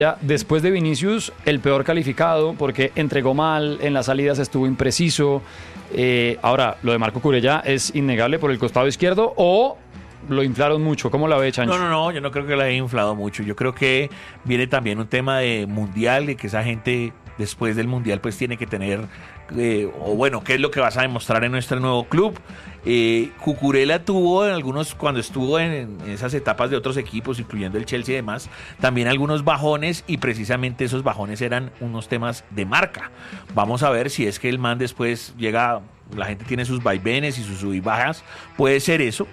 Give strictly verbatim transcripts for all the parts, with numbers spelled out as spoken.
Ya, después de Vinicius, el peor calificado porque entregó mal, en las salidas estuvo impreciso. Eh, ahora, lo de Marco Cucurella es innegable por el costado izquierdo o lo inflaron mucho. ¿Cómo la ve, Chancho? No, no, no, yo no creo que la haya inflado mucho. Yo creo que viene también un tema de mundial, de que esa gente después del mundial pues tiene que tener, eh, o bueno, qué es lo que vas a demostrar en nuestro nuevo club. Eh, Cucurella tuvo en algunos, cuando estuvo en, en esas etapas de otros equipos, incluyendo el Chelsea y demás, también algunos bajones, y precisamente esos bajones eran unos temas de marca. Vamos a ver si es que el man después llega, la gente tiene sus vaivenes y sus sub y bajas, puede ser eso.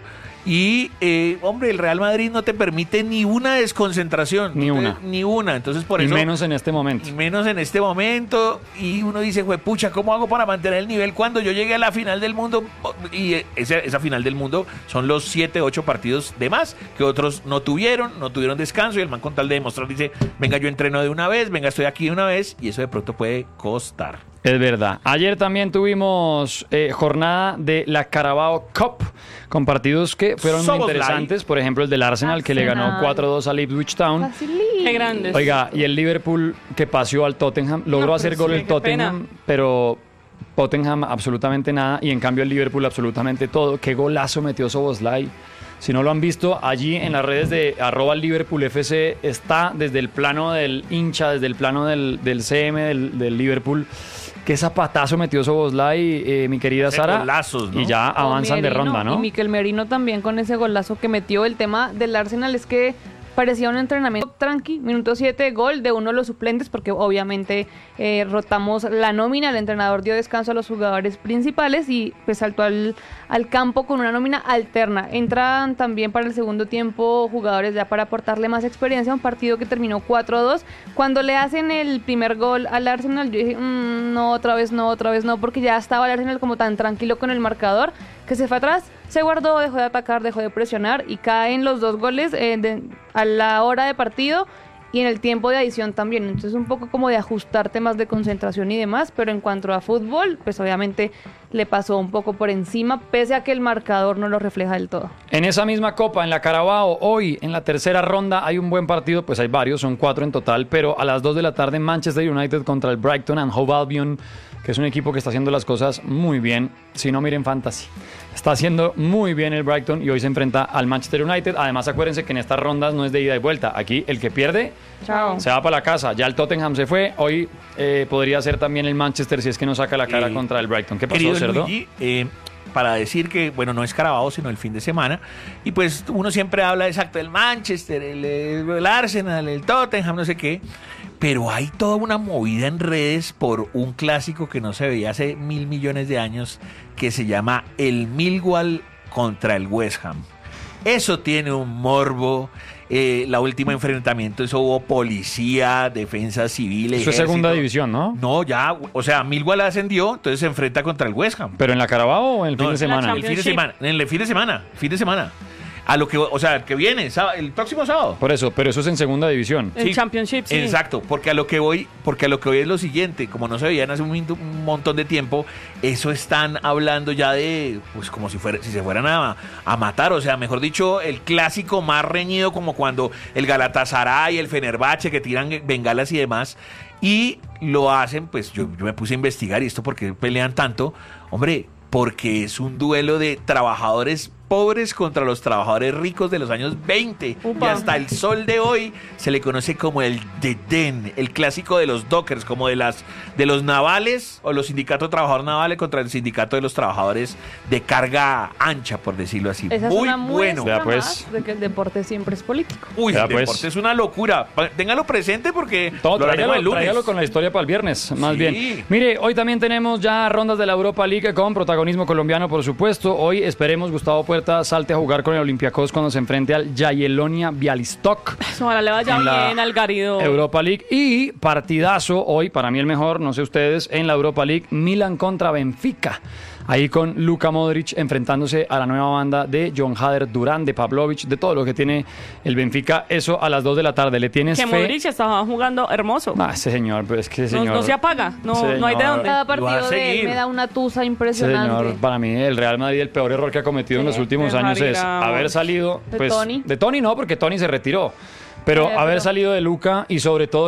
Y, eh, hombre, el Real Madrid no te permite ni una desconcentración. Ni no te, una. Ni una. Entonces, por y eso. menos en este momento. Y menos en este momento. Y uno dice, pucha, ¿cómo hago para mantener el nivel cuando yo llegue a la final del mundo? Y esa, esa final del mundo son los siete, ocho partidos de más que otros no tuvieron, no tuvieron descanso. Y el man, con tal de demostrar, dice, venga, yo entreno de una vez, venga, estoy aquí de una vez. Y eso de pronto puede costar. Es verdad. Ayer también tuvimos eh, jornada de la Carabao Cup con partidos que fueron muy interesantes. Por ejemplo, el del Arsenal, Arsenal. que le ganó cuatro dos al Ipswich Town. Qué grandes. Oiga, y el Liverpool que paseó al Tottenham. Logró no, hacer sí, gol el Tottenham, pena. pero Tottenham absolutamente nada. Y en cambio el Liverpool absolutamente todo. Qué golazo metió Szoboszlai. Si no lo han visto, allí en las redes de arroba Liverpool F C está desde el plano del hincha, desde el plano del, del C M del, del Liverpool. Qué zapatazo metió Szoboszlai, eh, mi querida Sara. Golazos, ¿no? Y ya avanzan Merino, de ronda, ¿no? Y Mikel Merino también con ese golazo que metió. El tema del Arsenal es que parecía un entrenamiento tranqui, minuto siete, gol de uno de los suplentes, porque obviamente eh, rotamos la nómina, el entrenador dio descanso a los jugadores principales y pues saltó al, al campo con una nómina alterna. Entran también para el segundo tiempo jugadores ya para aportarle más experiencia a un partido que terminó cuatro dos. Cuando le hacen el primer gol al Arsenal, yo dije, mmm, no, otra vez no, otra vez no, porque ya estaba el Arsenal como tan tranquilo con el marcador, que se fue atrás, se guardó, dejó de atacar, dejó de presionar y caen los dos goles eh, de, a la hora de partido y en el tiempo de adición también. Entonces un poco como de ajustar temas de concentración y demás, pero en cuanto a fútbol, pues obviamente le pasó un poco por encima, pese a que el marcador no lo refleja del todo. En esa misma copa, en la Carabao, hoy en la tercera ronda hay un buen partido, pues hay varios, son cuatro en total, pero a las dos de la tarde Manchester United contra el Brighton and Hove Albion, que es un equipo que está haciendo las cosas muy bien, si no miren Fantasy. Está haciendo muy bien el Brighton y hoy se enfrenta al Manchester United. Además, acuérdense que en estas rondas no es de ida y vuelta. Aquí el que pierde Chao. se va para la casa. Ya el Tottenham se fue. Hoy eh, podría ser también el Manchester si es que no saca la cara eh, contra el Brighton. ¿Qué pasó, Cerdo? Luigi, eh, para decir que, bueno, no es Carabao, sino el fin de semana. Y pues uno siempre habla exacto del Manchester, el, el Arsenal, el Tottenham, no sé qué. Pero hay toda una movida en redes por un clásico que no se veía hace mil millones de años, que se llama el Millwall contra el West Ham. Eso tiene un morbo. Eh, la última enfrentamiento, eso hubo policía, defensa civil, eso ejército. Es segunda división, ¿no? No, ya, o sea, Millwall ascendió, entonces se enfrenta contra el West Ham. ¿Pero en la Carabao o en el no, fin de semana? El fin de semana, en el fin de semana, fin de semana. A lo que, o sea, el que viene, el próximo sábado. Por eso, pero eso es en segunda división. El sí, Championship, sí. Exacto, porque a lo que voy, porque a lo que voy es lo siguiente, como no se veían hace un, un montón de tiempo, eso están hablando ya de, pues como si fuera, si se fueran a, a matar, o sea, mejor dicho, el clásico más reñido, como cuando el Galatasaray, el Fenerbahce, que tiran bengalas y demás, y lo hacen, pues yo, yo me puse a investigar, y esto porque pelean tanto, hombre, porque es un duelo de trabajadores pobres contra los trabajadores ricos de los años veinte. Upa. Y hasta el sol de hoy se le conoce como el Dedén, el clásico de los dockers, como de las de los navales o los sindicatos de trabajadores navales contra el sindicato de los trabajadores de carga ancha, por decirlo así. Esa muy es una bueno. Vea pues. De que el deporte siempre es político. Uy, Vea el pues. deporte es una locura. Téngalo presente porque Todo, lo tráigalo, haremos el lunes. Tráigalo con la historia para el viernes, más sí. bien. Mire, hoy también tenemos ya rondas de la Europa League con protagonismo colombiano, por supuesto. Hoy esperemos Gustavo Puerta salte a jugar con el Olympiacos cuando se enfrente al Jagiellonia Białystok. Ojalá le vaya bien al Garrido. Europa League. Y partidazo hoy, para mí el mejor, no sé ustedes, en la Europa League, Milan contra Benfica. Ahí con Luka Modric enfrentándose a la nueva banda de John Hader, Durán, de Pavlovic, de todo lo que tiene el Benfica. Eso a las dos de la tarde. ¿Le tienes que fe? Modric estaba jugando hermoso. Ah, ese señor, pues es que ese señor... No, no se apaga, no, no hay de dónde. Cada partido de él me da una tusa impresionante. Señor, para mí el Real Madrid el peor error que ha cometido sí, en los últimos años es haber salido... ¿De pues, Toni? De Toni no, porque Toni se retiró. Pero Eh, haber pero- salido de Luka y sobre todo